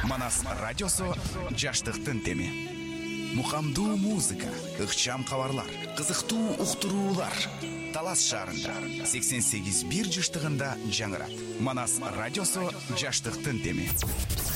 Манас радиосу жаштыктын теми. Мукамдуу музыка, ыкчам кабарлар, кызыктуу уктуруулар. Талас шаарында 88,1 жаштыгында жаңырат. Манас радиосу жаштыктын теми.